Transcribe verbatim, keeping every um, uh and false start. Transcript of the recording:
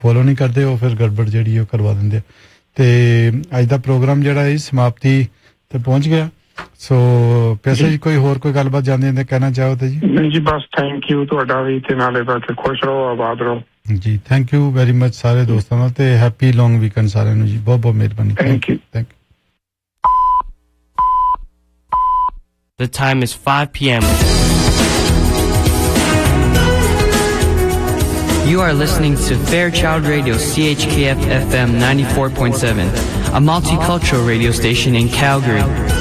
Follow ਨਹੀਂ ਕਰਦੇ ਉਹ ਫਿਰ ਗੜਬੜ ਜਿਹੜੀ ਉਹ ਕਰਵਾ ਦਿੰਦੇ ਤੇ ਅੱਜ ਦਾ ਪ੍ਰੋਗਰਾਮ ਜਿਹੜਾ ਹੈ ਸਮਾਪਤੀ ਤੇ ਪਹੁੰਚ ਗਿਆ ਸੋ ਪੈਸੇ ਜੀ ਕੋਈ ਹੋਰ ਕੋਈ ਗੱਲਬਾਤ ਜਾਂਦੇ ਨੇ ਕਹਿਣਾ ਚਾਹੋ ਤੇ ਜੀ ਨਹੀਂ ਜੀ ਬਸ ਥੈਂਕ ਯੂ ਤੁਹਾਡਾ ਵੀ ਤੇ ਨਾਲੇ ਬਸ ਖੁਸ਼ ਰਹੋ ਆਬਾਦ ਰਹੋ ਜੀ ਥੈਂਕ ਯੂ ਵੈਰੀ ਮਚ ਸਾਰੇ ਦੋਸਤਾਂ ਨੂੰ ਤੇ ਹੈਪੀ ਲੌਂਗ ਵੀਕਐਂਡ ਸਾਰਿਆਂ ਨੂੰ ਜੀ ਬਹੁਤ ਬਹੁਤ ਮਿਹਰਬਾਨੀ thank you thank you The time is five p.m. You are listening to Fairchild Radio C H K F F M ninety-four point seven, a multicultural radio station in Calgary.